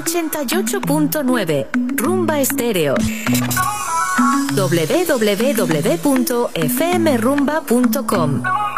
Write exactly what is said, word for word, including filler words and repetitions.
ochenta y ocho punto nueve, Rumba Estéreo. doble u doble u doble u punto f m rumba punto com